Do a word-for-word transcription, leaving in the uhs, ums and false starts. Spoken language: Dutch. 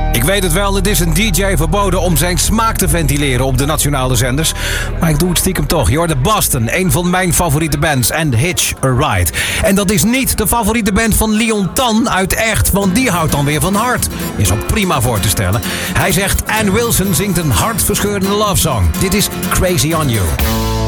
Ik weet het wel, het is een D J verboden om zijn smaak te ventileren op de nationale zenders. Maar ik doe het stiekem toch. Je hoorde Boston, een van mijn favoriete bands, en Hitch a Ride. En dat is niet de favoriete band van Leon Tan uit Echt, want die houdt dan weer van hard. Is ook prima voor te stellen. Hij zegt, Ann Wilson zingt een hartverscheurende love song. Dit is Crazy on You.